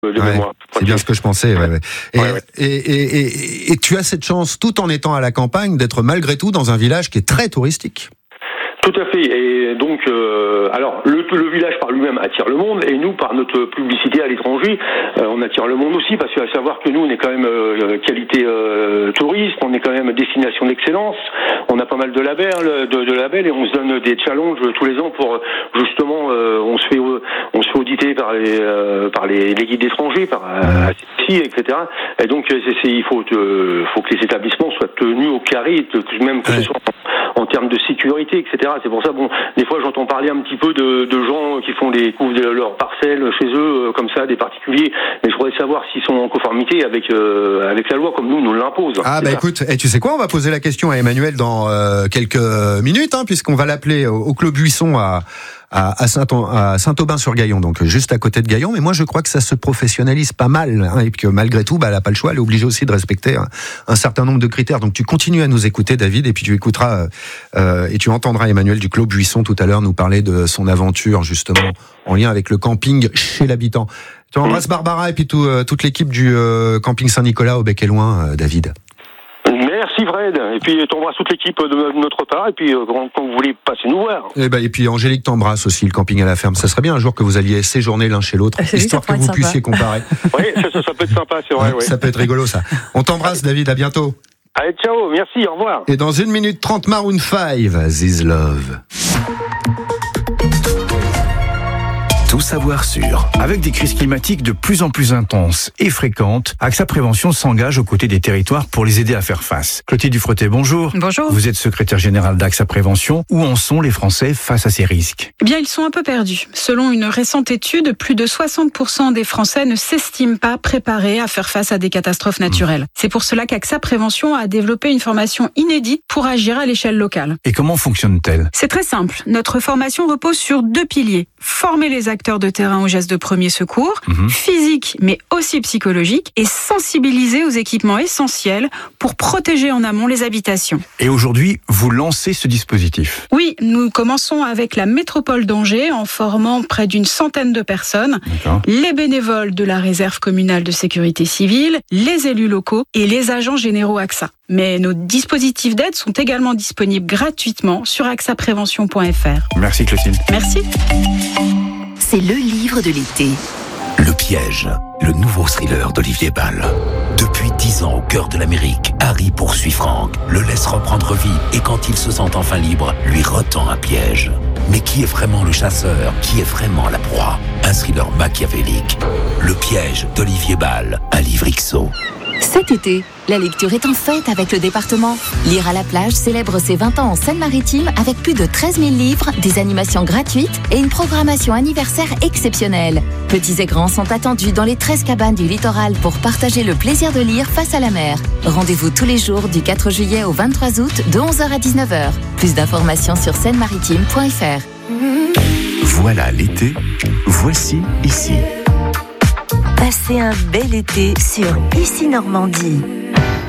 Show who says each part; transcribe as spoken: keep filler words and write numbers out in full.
Speaker 1: de
Speaker 2: ouais,
Speaker 1: mémoire.
Speaker 2: C'est bien ce que je pensais. Ouais, ouais. Et,
Speaker 1: ouais, ouais.
Speaker 2: Et, et, et, et tu as cette chance, tout en étant à la campagne, d'être malgré tout dans un village qui est très touristique.
Speaker 1: Tout à fait. Et donc, euh, alors le, le village par lui-même attire le monde, et nous, par notre publicité à l'étranger, euh, on attire le monde aussi, parce qu'à savoir que nous, on est quand même euh, qualité euh, touriste, on est quand même destination d'excellence. On a pas mal de labels, de, de labels, et on se donne des challenges tous les ans pour justement, euh, on se fait, on se fait auditer par les, euh, par les, les guides étrangers, par A C C I, et cetera. Et donc, c'est, c'est, il faut, euh, faut que les établissements soient tenus au carré, même que ouais. ce soit en, en termes de sécurité, et cetera. C'est pour ça, bon, des fois j'entends parler un petit peu de, de gens qui font des couvrent de leurs parcelles chez eux, euh, comme ça, des particuliers. Mais je voudrais savoir s'ils sont en conformité avec euh, avec la loi, comme nous nous l'impose.
Speaker 2: Ah bah ça. Écoute, et tu sais quoi, on va poser la question à Emmanuel dans euh, quelques minutes, hein, puisqu'on va l'appeler au, au Clos Buisson à à Saint-Aubin-sur-Gaillon, donc juste à côté de Gaillon. Mais moi, je crois que ça se professionnalise pas mal, hein, et que malgré tout, bah, elle n'a pas le choix, elle est obligée aussi de respecter un, un certain nombre de critères. Donc tu continues à nous écouter, David, et puis tu écouteras euh, et tu entendras Emmanuel du Clos Buisson tout à l'heure nous parler de son aventure, justement, en lien avec le camping chez l'habitant. Tu embrasses Barbara et puis tout, euh, toute l'équipe du euh, camping Saint-Nicolas au Bec et Loin, euh, David.
Speaker 1: Merci Fred, et puis t'embrasses toute l'équipe de notre part, et puis quand, quand vous voulez passer nous voir.
Speaker 2: Et, bah, et puis Angélique t'embrasse aussi, le camping à la ferme. Ça serait bien un jour que vous alliez séjourner l'un chez l'autre,
Speaker 3: c'est
Speaker 2: histoire que vous sympa. puissiez comparer.
Speaker 1: Oui, ça, ça, ça peut être sympa, c'est vrai. Ouais, ouais.
Speaker 2: Ça peut être rigolo ça. On t'embrasse David, à bientôt.
Speaker 1: Allez, ciao, merci, au revoir.
Speaker 2: Et dans une minute trente, Maroon five, This Love.
Speaker 4: Tout savoir sur. Avec des crises climatiques de plus en plus intenses et fréquentes, AXA Prévention s'engage aux côtés des territoires pour les aider à faire face. Clotilde Dufretet, bonjour.
Speaker 5: Bonjour.
Speaker 4: Vous êtes secrétaire générale d'AXA Prévention. Où en sont les Français face à ces risques ?
Speaker 5: Eh bien, ils sont un peu perdus. Selon une récente étude, plus de soixante pour cent des Français ne s'estiment pas préparés à faire face à des catastrophes naturelles. Mmh. C'est pour cela qu'AXA Prévention a développé une formation inédite pour agir à l'échelle locale.
Speaker 4: Et comment fonctionne-t-elle ?
Speaker 5: C'est très simple. Notre formation repose sur deux piliers. Former les acteurs de terrain aux gestes de premier secours, mmh. physique mais aussi psychologique, et sensibiliser aux équipements essentiels pour protéger en amont les habitations.
Speaker 4: Et aujourd'hui, vous lancez ce dispositif ?
Speaker 5: Oui, nous commençons avec la métropole d'Angers en formant près d'une centaine de personnes, D'accord. les bénévoles de la réserve communale de sécurité civile, les élus locaux et les agents généraux AXA. Mais nos dispositifs d'aide sont également disponibles gratuitement sur axa prévention point f r.
Speaker 4: Merci Clotilde.
Speaker 5: Merci.
Speaker 6: C'est le livre de l'été.
Speaker 7: Le piège, le nouveau thriller d'Olivier Ball. Depuis dix ans au cœur de l'Amérique, Harry poursuit Frank, le laisse reprendre vie et quand il se sent enfin libre, lui retend un piège. Mais qui est vraiment le chasseur ? Qui est vraiment la proie ? Un thriller machiavélique. Le piège d'Olivier Ball, un livre X O.
Speaker 6: Cet été, la lecture est en fête avec le département. Lire à la plage célèbre ses vingt ans en Seine-Maritime avec plus de treize mille livres, des animations gratuites et une programmation anniversaire exceptionnelle. Petits et grands sont attendus dans les treize cabanes du littoral pour partager le plaisir de lire face à la mer. Rendez-vous tous les jours du quatre juillet au vingt-trois août de onze heures à dix-neuf heures. Plus d'informations sur seine maritime point f r.
Speaker 7: Voilà l'été, voici ici.
Speaker 6: Passez un bel été sur Ici Normandie.